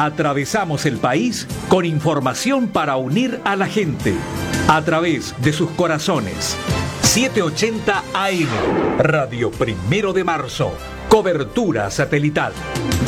Atravesamos el país con información para unir a la gente a través de sus corazones. 780 AM, Radio Primero de Marzo, cobertura satelital.